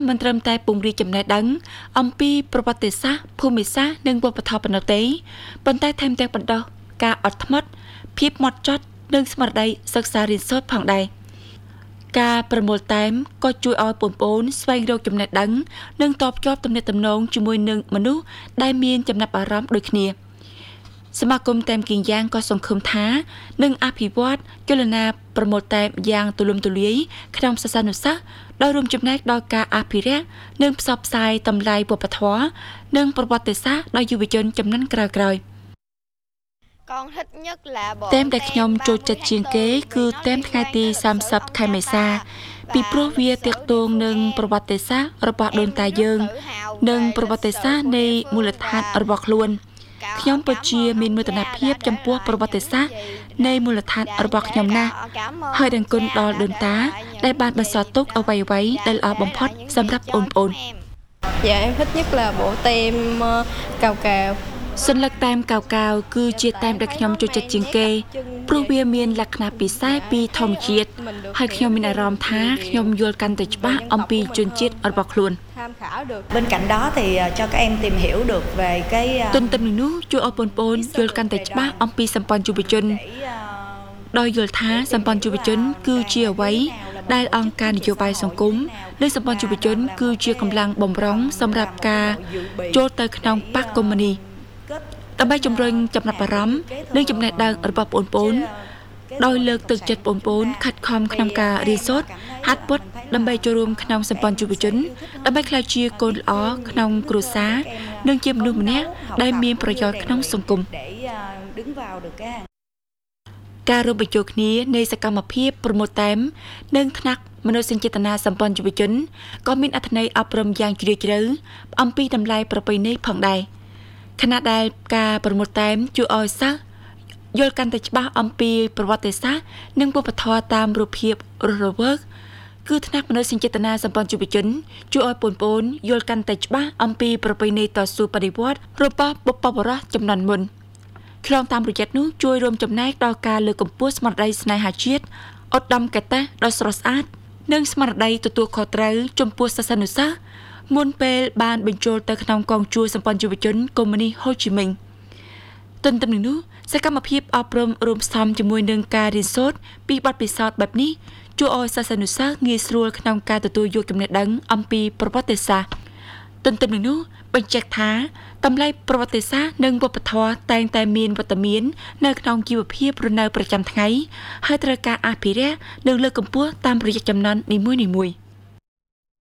មិនត្រឹមតែពង្រីកចំណេះដឹងអំពីប្រវត្តិសាស្ត្រភូមិសាស្ត្រនិងវប្បធម៌ប៉ុណ្ណោះទេប៉ុន្តែថែមទាំងបណ្ដុះការអត់ធ្មត់ភាពហ្មត់ចត់និងស្មារតីសិក្សារៀនសូត្រផងដែរការប្រមូលតែមក៏ជួយឲ្យបងប្អូនស្វែងរកចំណេះដឹងនិងតបជាប់ទំនាក់ទំនងជាមួយនឹងមនុស្សដែលមានចំណាប់អារម្មណ៍ដូចគ្នាសមាគមតែមគីយ៉ាងក៏សង្ឃឹមថានឹងអភិវឌ្ឍចលនាប្រមូលតែមយ៉ាងទូលំទូលាយក្នុងសាសនាសាស្ត្រដោយរួមចំណែកដល់ការអភិរក្សនិងផ្សព្វផ្សាយតម្លៃវប្បធម៌និងប្រវត្តិសាស្ត្រដល់យុវជនជំនាន់ក្រោយៗតែមដែលខ្ញុំចូលចិត្តជាងគេគឺតែមថ្ងៃទី30ខែមេសាពីព្រោះវាទាក់ទងនឹងប្រវត្តិសាស្ត្ររបស់ដូនតាយើងនិងប្រវត្តិសាស្ត្រនៃមូលដ្ឋានរបស់ខ្លួនខ្ញុំពិតជាមានមោទនភាពចំពោះប្រវត្តិសាស្ត្រនៃមូលដ្ឋានរបស់ខ្ញុំណាស់ហើយដឹងគុណដល់ដូនតាដែលបានបន្សល់ទុកអ្វីៗដែលល្អបំផុតសម្រាប់បងប្អូន Dạ em thích nhất là bộ tem cào cào សន្លឹកតែមកៅកៅគឺជាតែមដែលខ្ញុំចូលចិត្តជាងគេព្រោះវាមានលក្ខណៈពិសេសពីធម្មជាតិហើយខ្ញុំមានអារម្មណ៍ថាខ្ញុំយល់កាន់តែច្បាស់អំពីជនជាតិរបស់ខ្លួន Bên cạnh đó thì cho các em tìm hiểu được về cái ទន្ទឹមនឹងនោះជួយឲ្យបងប្អូនយល់កាន់តែច្បាស់អំពីសម្ព័ន្ធយុវជនដោយយល់ថាសម្ព័ន្ធយុវជនគឺជាអ្វីដែលអង្គការនយោបាយសង្គមនិងសម្ព័ន្ធយុវជនគឺជាកម្លាំងបំរុងសម្រាប់ការចូលទៅក្នុងបកកុម្មុយនីសដើម្បីជំរុញចំណាប់អារម្មណ៍និងចំណេះដឹងរបស់បងប្អូនដោយលើកទឹកចិត្តបងប្អូនខិតខំក្នុងការរៀនសូត្រហាត់ពត់ដើម្បីចូលរួមក្នុងសម្ព័ន្ធយុវជនដើម្បីក្លាយជាកូនល្អក្នុងគ្រួសារនិងជាមនុស្សម្នាក់ដែលមានប្រយោជន៍ក្នុងសង្គម ការរួមបញ្ចូលគ្នានៃសកម្មភាពប្រមូលតែមនិងថ្នាក់មនោសញ្ចេតនាសម្ព័ន្ធយុវជនក៏មានអត្ថន័យអប់រំយ៉ាងជ្រាលជ្រៅអំពីតម្លៃប្រពៃណីផងដែរខណៈដែលការប្រមូលតែមជួយឲ្យសិស្សយល់កាន់តែច្បាស់អំពីប្រវត្តិសាស្ត្រនិងវប្បធម៌តាមរូបភាពរស់រវើកគឺថ្នាក់មនោសញ្ចេតនាសម្ព័ន្ធយុវជនជួយឲ្យបងប្អូនយល់កាន់តែច្បាស់អំពីប្រពៃណីតស៊ូបដិវត្តន៍របស់បុព្វបុរសជំនាន់មុន ខ្លងតាមរយៈនោះជួយរួមចំណែកដល់ការលើកកម្ពស់ស្មារតីស្នេហាជាតិឧត្តមកតេសដ៏ស្រស់ស្អាតនិងស្មារតីទទួលខុសត្រូវចំពោះសាសនាសាសន៍មុនពេលបានបញ្ចូលទៅក្នុងកងជួរសម្ព័ន្ធយុវជនកុម្មុយនីសហូជីមិញទន្ទឹមនឹងនោះសកម្មភាពអប់រំរួមផ្សំជាមួយនឹងការរៀនសូត្រពីបទពិសោធន៍បែបនេះជួយឲ្យសាសនាសាសន៍ងាយស្រួលក្នុងការទទួលយកចំណេះដឹងអំពីប្រវត្តិសាស្ត្រទន្ទឹមនឹងនោះបញ្ជាក់ថាតម្លៃប្រវត្តិសាស្ត្រនិងវប្បធម៌តែងតែមានវត្តមាននៅក្នុងជីវភាពរស់នៅប្រចាំថ្ងៃហើយត្រូវការអភិរក្សនិងលើកកម្ពស់តាមរយៈចំណន់នីមួយៗ